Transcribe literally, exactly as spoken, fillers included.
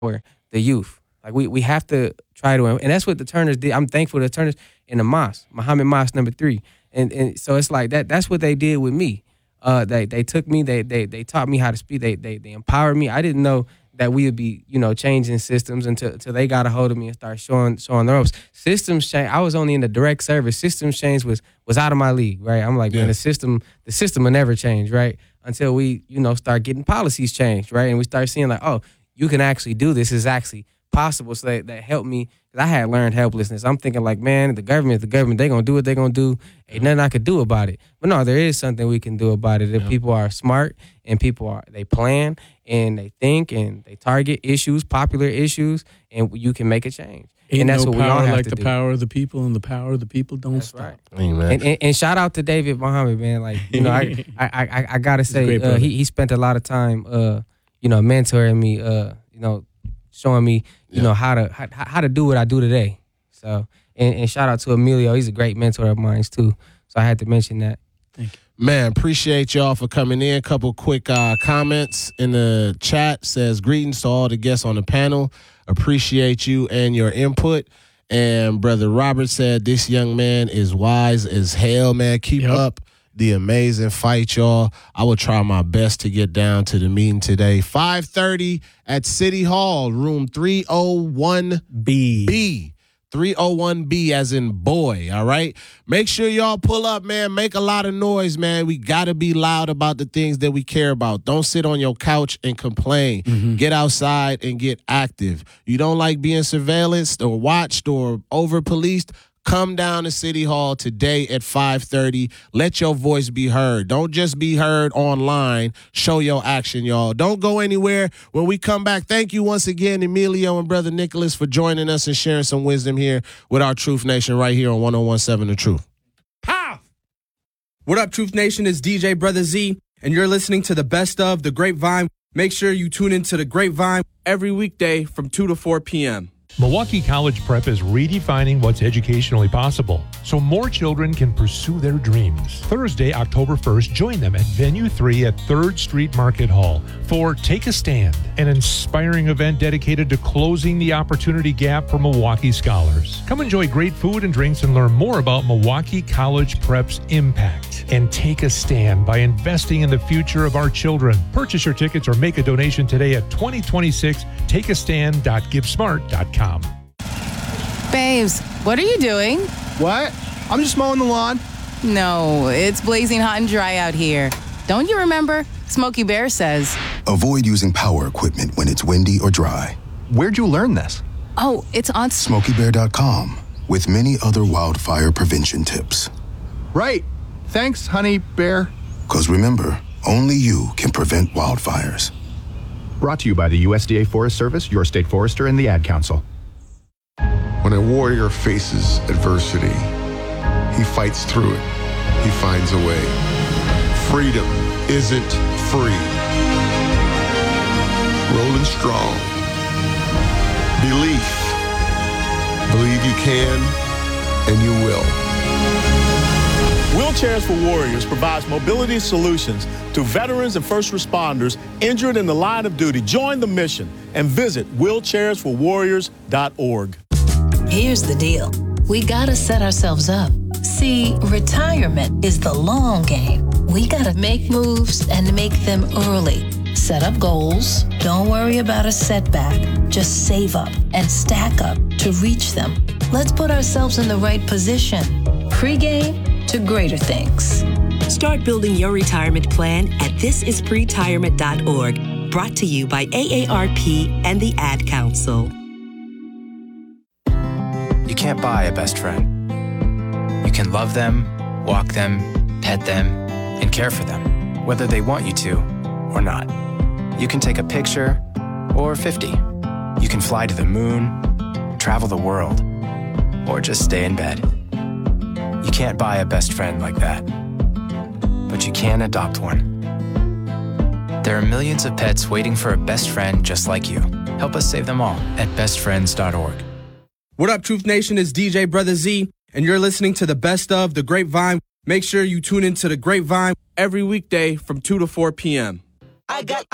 for the youth. Like we, we have to try to, and that's what the Turners did. I'm thankful the Turners in the mosque, Muhammad Mosque number three, and and so it's like that. That's what they did with me. Uh, they they took me, they they they taught me how to speak. They they they empowered me. I didn't know that we would be, you know, changing systems until until they got a hold of me and started showing showing the ropes. Systems change. I was only in the direct service. Systems change was was out of my league, right? I'm like, yeah. man, the system the system will never change, right? Until we, you know, start getting policies changed, right? And we start seeing like, oh, you can actually do this. It's actually possible. So that, that helped me, because I had learned helplessness. I'm thinking like, man, the government, the government, they're going to do what they're going to do. Ain't nothing I could do about it. But no, there is something we can do about it. If yeah. people are smart and people are, they plan and they think and they target issues, popular issues, and you can make a change. Ain't and that's no what we all have like to the do. power of the people, and the power of the people don't that's stop. Right. Amen. And, and, and shout out to David Muhammad, man. Like, you know, I I, I, I got to say, uh, he, he spent a lot of time, uh, you know, mentoring me, uh, you know, showing me, you yeah. know, how to how, how to do what I do today. So, and, and shout out to Emilio. He's a great mentor of mine, too. So I had to mention that. Thank you. Man, appreciate y'all for coming in. A couple quick uh, comments in the chat. Says, greetings to all the guests on the panel. Appreciate you and your input. And Brother Robert said, this young man is wise as hell, man. Keep yep. up the amazing fight, y'all. I will try my best to get down to the meeting today. five thirty at City Hall, room three oh one B. B. three oh one B as in boy, all right? Make sure y'all pull up, man. Make a lot of noise, man. We got to be loud about the things that we care about. Don't sit on your couch and complain. Mm-hmm. Get outside and get active. You don't like being surveillanced or watched or over-policed? Come down to City Hall today at five thirty. Let your voice be heard. Don't just be heard online. Show your action, y'all. Don't go anywhere. When we come back, thank you once again, Emilio and Brother Nicholas, for joining us and sharing some wisdom here with our Truth Nation right here on one oh one seven The Truth. Pow! What up, Truth Nation? It's D J Brother Z, and you're listening to the best of The Grapevine. Make sure you tune into The Grapevine every weekday from two to four p.m. Milwaukee College Prep is redefining what's educationally possible so more children can pursue their dreams. Thursday, October first, join them at Venue three at third Street Market Hall for Take a Stand, an inspiring event dedicated to closing the opportunity gap for Milwaukee scholars. Come enjoy great food and drinks and learn more about Milwaukee College Prep's impact. And take a stand by investing in the future of our children. Purchase your tickets or make a donation today at twenty twenty-six take a stand dot give smart dot com. Babes, what are you doing? What? I'm just mowing the lawn. No, it's blazing hot and dry out here. Don't you remember? Smokey Bear says, avoid using power equipment when it's windy or dry. Where'd you learn this? Oh, it's on Smokey Bear dot com with many other wildfire prevention tips. Right. Thanks, honey bear. Because remember, only you can prevent wildfires. Brought to you by the U S D A Forest Service, your state forester, and the Ad Council. When a warrior faces adversity, he fights through it. He finds a way. Freedom isn't free. Rolling strong. Belief. Believe you can, and you will. Wheelchairs for Warriors provides mobility solutions to veterans and first responders injured in the line of duty. Join the mission and visit wheelchairs for warriors dot org. Here's the deal. We gotta set ourselves up. See, retirement is the long game. We gotta make moves and make them early. Set up goals. Don't worry about a setback. Just save up and stack up to reach them. Let's put ourselves in the right position. Pre-game to greater things. Start building your retirement plan at this is pretirement dot org. Brought to you by A A R P and the Ad Council. You can't buy a best friend. You can love them, walk them, pet them, and care for them, whether they want you to or not. You can take a picture or fifty. You can fly to the moon, travel the world, or just stay in bed. You can't buy a best friend like that, but you can adopt one. There are millions of pets waiting for a best friend just like you. Help us save them all at best friends dot org. What up, Truth Nation? It's D J Brother Z, and you're listening to the best of The Grapevine. Make sure you tune into The Grapevine every weekday from two to four p.m. I got